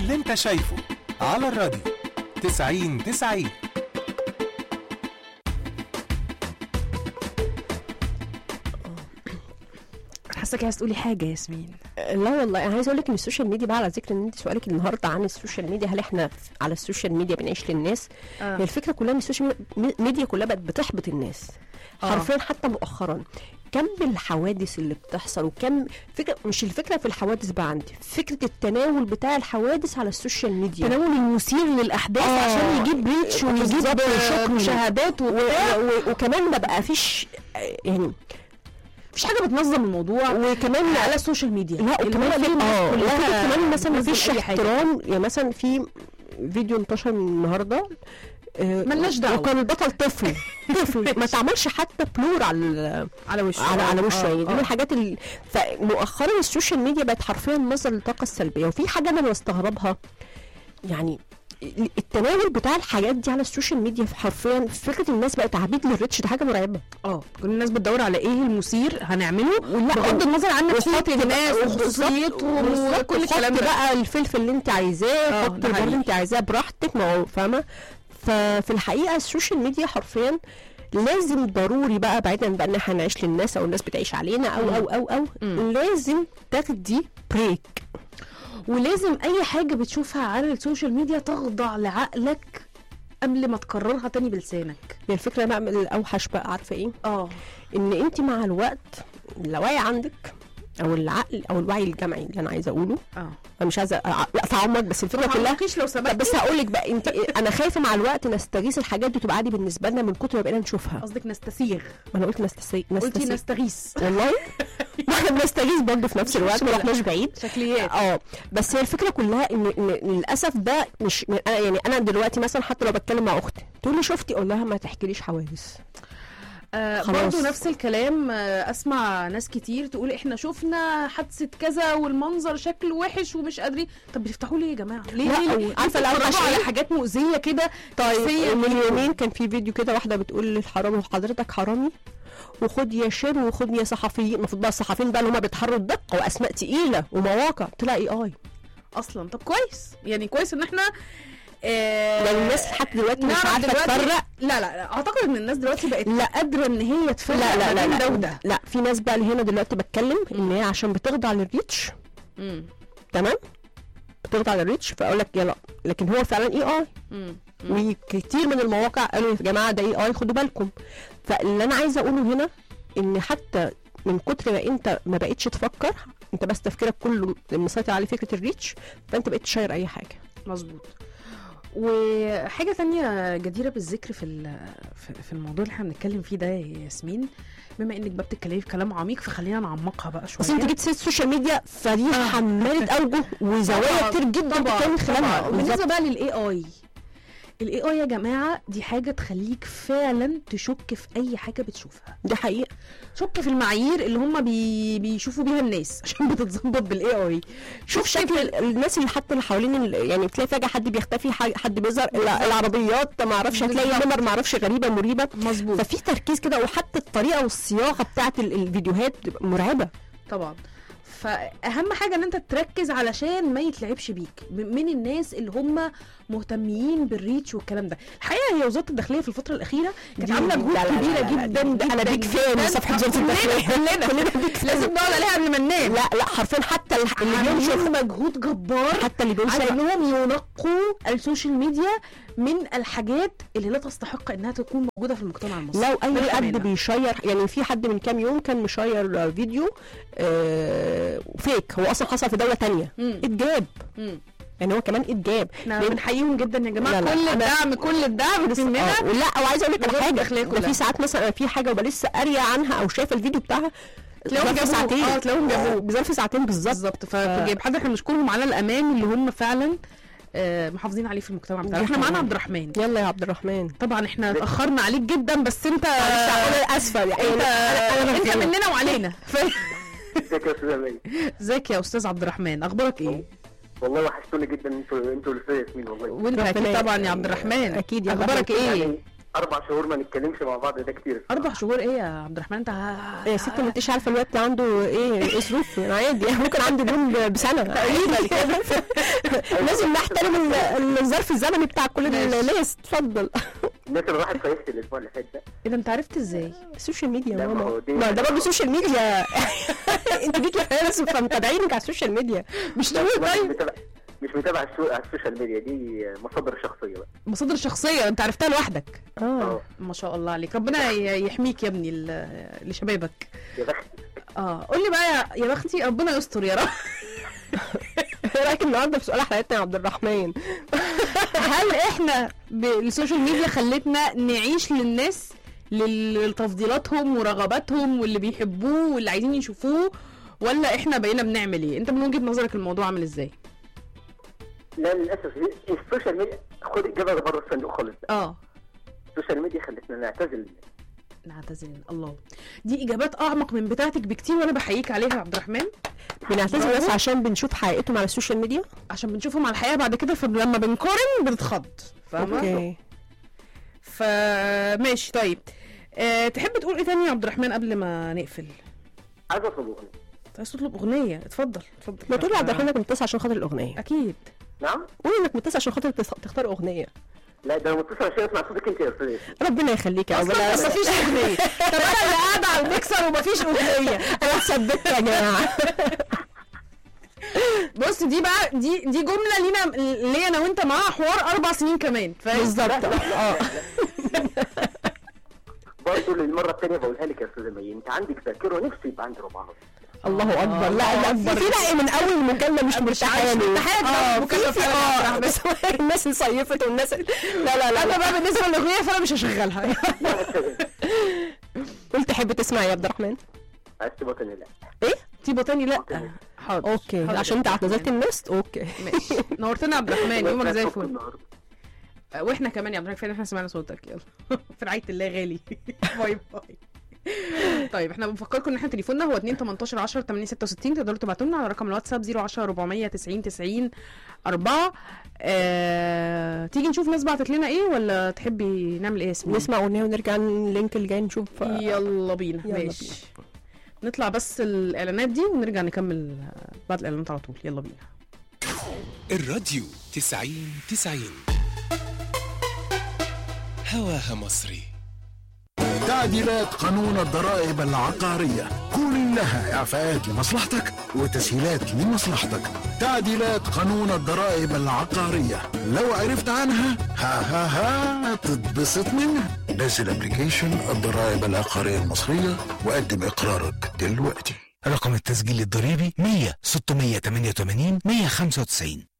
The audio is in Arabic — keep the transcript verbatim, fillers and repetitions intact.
اللي انت شايفه على الراديو تسعين تسعين. حاسك عايز تقولي حاجه ياسمين؟ لا والله انا عايز اقول لك ان السوشيال ميديا بقى، على ذكر ان انت سؤالك النهارده عن السوشيال ميديا، هل احنا على السوشيال ميديا بنعيش للناس؟ آه. هي الفكره كلها ان السوشيال ميديا كلها بقت بتحبط الناس آه. حرفيا. حتى مؤخرا كم الحوادث اللي بتحصل، وكم فكره، مش الفكره في الحوادث بقى عندي، فكره التناول بتاع الحوادث على السوشيال ميديا، تناول المثير للاحداث آه. عشان يجيب ريتش ويجيب مشاهدات و... و... و... وكمان ما بقى فيش يعني مفيش حاجه بتنظم الموضوع، وكمان على السوشيال ميديا. لا وكمان في اه كلها كمان مثلا مفيش أي حاجة. احترام. يعني مثلا في فيديو انتشر من النهارده آه ملناش دعوه، وكان البطل طفل طفل ما تعملش حتى بلور على على وشه على على وشه. آه. يعني دي آه. من الحاجات اللي فمؤخرا السوشيال ميديا بقت حرفيا مصدر للطاقه السلبيه. وفي حاجه انا بستغربها، يعني التناول بتاع الحاجات دي على السوشيال ميديا حرفيا، فكره الناس بقت عبيد للريتش، ده حاجه مرعبه. اه كل الناس بتدور على ايه المثير هنعمله، ولا بغض النظر عن نفسيه وحط الناس بقى- وخصوصيتهم بالظبط، وكل الكلام حط ده. بقى الفلفل اللي انت عايزاه، اه، حط ده البر اللي حقيقي. انت عايزاه براحتك، ما هو فاهمه. ففي الحقيقه السوشيال ميديا حرفيا لازم ضروري بقى، بعيدا بقى ان احنا نعيش للناس او الناس بتعيش علينا او او او او مم. لازم تاخدي بريك. ولازم اي حاجه بتشوفها على السوشيال ميديا تخضع لعقلك قبل ما تكررها تاني بلسانك. هي الفكره بقى من الاوحش بقى، عارفه ايه؟ اه ان انت مع الوقت الوعي عندك او العقل او الوعي الجمعي اللي انا عايزه اقوله، اه انا مش عايزه أ- لا اتعمق، بس الفكره كلها مفيش لو سمحت. بس هقول لك بقى، انت انا خايفه مع الوقت نستغيث الحاجات دي تبقى عادي بالنسبه لنا من كتر ما بقينا نشوفها. قصدك نستسيغ؟ ما انا قلت نستسي قلتي نستسي نستغيث. والله احنا بنستغيث برضه في نفس الوقت، ما رحناش بعيد. شكليات. اه بس هي الفكره كلها ان إن للاسف ده مش أنا، يعني انا دلوقتي مثلا حتى لو بتكلم مع اختي تقول لي شفتي، اقول لها ما تحكيليش حوادث. آه برضو نفس الكلام. آه اسمع ناس كتير تقول احنا شفنا حادثه كذا والمنظر شكله وحش ومش قادرين. طب بتفتحوا ليه يا جماعه؟ ليه لا، ليه, ليه؟ عارفه لو بتتفرجوا على حشي- حاجات مؤذيه كده؟ طيب من يومين كان في فيديو كده واحده بتقول للحرامي حضرتك حرامي وخد يا شير وخد يا صحفيين. المفروض بقى الصحفيين بقى اللي هم بيتحروا الدقه واسماء تقيله ومواقع، تلاقي اي اصلا. طب كويس، يعني كويس ان احنا آه يعني الناس حتى دلوقتي مش نعرف عارفه دلوقتي- تفرق. لا لا لا اعتقد ان الناس دلوقتي بقت لا. قادره ان هي تفرق لا لا لا ما بين ده لا, وده. لا في ناس بقى اللي هنا دلوقتي بتكلم ان هي عشان بتخضع للريتش. امم تمام، بتخضع للريتش فاقول لك يلا، لكن هو فعلا اي اي. امم وكتير من المواقع قالوا يا جماعه ده اي اي خدوا بالكم. فاللي انا عايزه اقوله هنا ان حتى من كتر ما انت ما بقتش تفكر، انت بس تفكيرك كله مسيطر عليه فكره الريتش، فانت بقيت تشير اي حاجه. مظبوط. وحاجه ثانيه جديره بالذكر في في الموضوع اللي احنا بنتكلم فيه ده يا ياسمين، بما انك بقى بتتكلمي في كلام عميق فخلينا نعمقها بقى شويه. بس انت جيت سيره السوشيال ميديا فدي حملت اوجه وزوايا كتير جدا بتتكلم خلالها. بالنسبه بقى للاي اي، الاي اي يا جماعه دي حاجه تخليك فعلا تشك في اي حاجه بتشوفها. دي حقيقه. شك في المعايير اللي هم بي... بيشوفوا بيها الناس عشان بتتظبط بالاي اي. شوف شكل الناس اللي حتى اللي حوالين ال... يعني تلاقي فجاه حد بيختفي، حد بيظهر، العربيات ما اعرفش، هتلاقي نمر ما اعرفش غريبه مريبه. مظبوط. ففي تركيز كده، وحتى الطريقه والصياغه بتاعه الفيديوهات بتبقى مرعبه طبعا. فاهم حاجه ان انت تركز علشان ما يتلعبش بيك من الناس اللي هم مهتمين بالريتش والكلام ده. الحقيقه هي وزاره الداخليه في الفتره الاخيره كانت عامله جهود كبيره جدا جدا. انا بيك فان صفحه وزاره الداخليه كلنا كلنا لازم نقعد عليها قبل ما ننام. لا لا حرفيا حتى اللي بينشر مجهود جبار حتى اللي بينشر على انهم ينقوا السوشيال ميديا من الحاجات اللي لا تستحق انها تكون موجوده في المجتمع المصري. لو اي حد بيشير، يعني في حد من كام يوم كان مشير فيديو آه فيك، هو اصلا حصل في دوله تانية، اتجاب. يعني هو كمان اتجاب. بنحييهم جدا يا جماعه. لا لا كل الدعم كل الدعم مننا. لا وعايزه اقول لك على حاجه، في ساعات مثلا في حاجه وبقى لسه قاريه عنها او شايفه الفيديو بتاعها تلاقيهم جابوا ساعتين. اه تلاقيهم جابوه بظرف ساعتين بالظبط بالظبط. فجايب حد احنا بنشكرهم على الامان اللي هم فعلا آه محافظين عليه في المجتمع بتاعنا. احنا معانا عبد الرحمن. يلا يا عبد الرحمن. طبعا احنا اتاخرنا عليك جدا بس انت انا اسفه يعني انت, انت مننا وعلينا. ازيك يا استاذ امين؟ ازيك يا استاذ عبد الرحمن، اخبارك ايه؟ والله وحشتوني جدا انتوا انتوا اللي ياسمين والله. وانت اكيد طبعا يا عبد الرحمن. اكيد يا اخبارك ايه؟ يعني اربع شهور ما نتكلمش مع بعض ده كتير. اربع شهور ايه يا عبد الرحمن انت؟ يا ستي ما انتش عارفه الوقت عنده ايه ايه ظروفه عادي يعني ممكن عنده بيوم بسنه تقريبا. لازم نحترم ال- الظرف الزمني بتاع كل الناس. اتفضل. الناس اللي راحت صيفت الاسبوع اللي فات ده. ايه ده انت عرفت ازاي؟ السوشيال ميديا لا، ما ماما. هو دي- ما ده برضه سوشيال ميديا. انت ليكي ناس فمتابعينك على السوشيال ميديا مش لا، تقول مش طيب. متابع مش متابع السوق على السوشيال ميديا دي، مصادر شخصيه بقى. مصادر شخصيه انت عرفتها لوحدك. اه اه ما شاء الله عليك، ربنا ي- يحميك يا ابني ل- لشبابك. يا بخت. اه قول لي بقى يا- يا بختي ربنا يستر يا رب. ايه رايك النهارده في سؤال حلقتنا يا عبد الرحمن؟ هل احنا بالسوشيال ميديا خلتنا نعيش للناس لل- لتفضيلاتهم ورغباتهم واللي بيحبوه واللي عايزين يشوفوه، ولا احنا بقينا بنعمل ايه؟ انت من وجهة نظرك الموضوع عامل ازاي؟ لا للاسف السوشيال ميديا، خد اجابه بره الصندوق خالص بقى. اه السوشيال ميديا خلتنا نعتزل. نعتذر. الله، دي اجابات اعمق من بتاعتك بكتير وانا بحييك عليها يا عبد الرحمن. بنعتذر بس عشان بنشوف حقيقتهم على السوشيال ميديا. عشان بنشوفهم على الحقيقه بعد كده، فلما بنقارن بنتخض، فاهمه؟ اوكي فماشي طيب. أه تحب تقول ايه تاني يا عبد الرحمن قبل ما نقفل؟ عايز اطلب اغنيه. عايز تطلب اغنيه؟ اتفضل اتفضل. ما تقول لعبد الرحمن انك متصل عشان خاطر الاغنيه. اكيد. نعم. قول انك متصل عشان خاطر تس- تختار اغنيه. لا ده انا متصل عشان اسمع صوتك انت يا استاذ. ربنا يخليك يا عبد اصلا الرحمن. مفيش اغنيه. طب انا اللي قاعده على الميكسر ومفيش اغنيه. انا اتثبت يا جماعه. بص دي بقى دي دي جمله لينا ليا انا وانت معاها حوار اربع سنين كمان، فاهم؟ بالظبط. اه برضه للمره الثانيه بقولها لك يا استاذ مي، انت عندك ذاكره ونفسي يبقى عندي ربع نص. الله اكبر. لا لا في في لا من اول المكالمه مش مرتاحه له. مرتاحة اه في في اه بس الناس اللي صيفت والناس اللي- لا لا لا انا لا. بقى بالنسبه للاغنيه فانا مش هشغلها. قلت تحب تسمع يا عبد الرحمن؟ عايز تبقى لا. ايه؟ تيبو تاني لا. حاضر. اوكي حاضر. عشان انت اعتزلت الناس. اوكي ماشي، نورتنا يا عبد الرحمن، يومك زي الفل. واحنا كمان يا عبد الرحمن، احنا سمعنا صوتك. يلا في رعايه الله غالي. باي باي. طيب احنا بنفكركم ان احنا تليفوننا هو اتنين تمنتاشر عشرة تمانية ستة وستين، تقدروا تبعتوا لنا على رقم الواتساب صفر عشرة أربعمية تسعين تسعين أربعة. اه... تيجي نشوف ناس بعتت لنا ايه، ولا تحبي نعمل ايه يا ياسمين؟ نسمع اغنيه ونرجع اللينك اللي جاي نشوف. يلا بينا. يلا ماشي، نطلع بس الاعلانات دي ونرجع نكمل بعد الاعلانات على طول. يلا بينا. الراديو تسعين تسعين هواها مصري. تعديلات قانون الضرائب العقارية كلها إعفاءات لمصلحتك وتسهيلات لمصلحتك. تعديلات قانون الضرائب العقارية لو عرفت عنها ها ها ها تتبسط منها. نزل ابلكيشن الضرائب العقارية المصرية وقدم إقرارك دلوقتي. رقم التسجيل الضريبي مية ستمية تمانية وتمانين مية خمسة وتسعين.